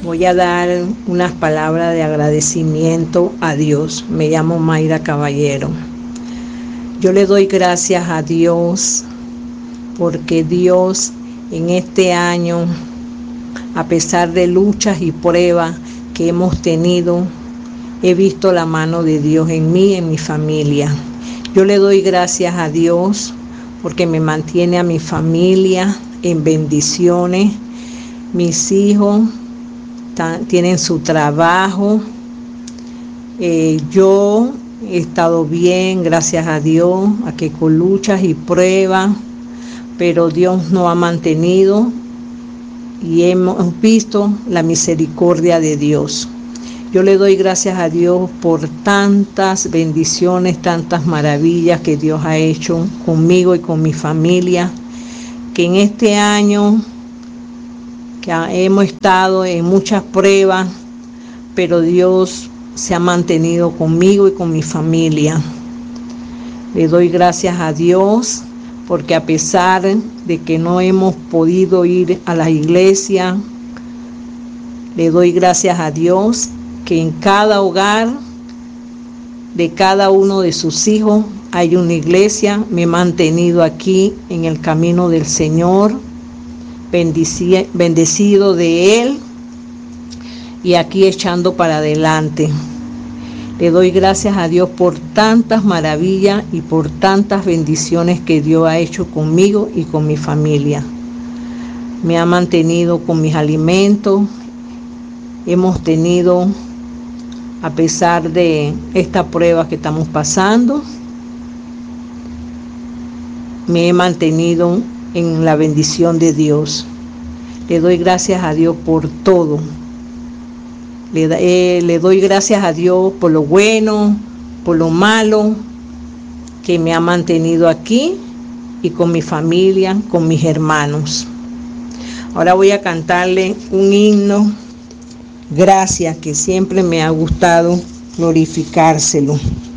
Voy a dar unas palabras de agradecimiento a Dios. Me llamo Mayra Caballero. Yo le doy gracias a Dios porque Dios en este año, a pesar de luchas y pruebas que hemos tenido, he visto la mano de Dios en mí y en mi familia. Yo le doy gracias a Dios porque me mantiene a mi familia en bendiciones. Mis hijos tienen su trabajo. Yo he estado bien, gracias a Dios, que con luchas y pruebas, pero Dios nos ha mantenido y hemos visto la misericordia de Dios. Yo le doy gracias a Dios por tantas bendiciones, tantas maravillas que Dios ha hecho conmigo y con mi familia, que en este año que hemos estado en muchas pruebas, pero Dios se ha mantenido conmigo y con mi familia. Le doy gracias a Dios porque a pesar de que no hemos podido ir a la iglesia, le doy gracias a Dios que en cada hogar de cada uno de sus hijos hay una iglesia. Me he mantenido aquí en el camino del Señor, bendecido de Él y aquí echando para adelante. Le doy gracias a Dios por tantas maravillas y por tantas bendiciones que Dios ha hecho conmigo y con mi familia. Me ha mantenido con mis alimentos. Hemos tenido, a pesar de esta prueba que estamos pasando, me he mantenido en la bendición de Dios. Le doy gracias a Dios por todo. Le doy gracias a Dios por lo bueno, por lo malo, que me ha mantenido aquí y con mi familia, con mis hermanos. Ahora voy a cantarle un himno, Gracias, que siempre me ha gustado glorificárselo.